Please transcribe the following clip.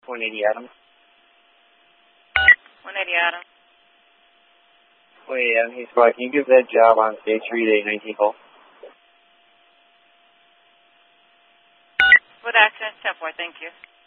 180 Adams. 180 Adams. Wait, hey, Squad, can you give that job on stage 3 to 19 call? With accent 10-4, thank you.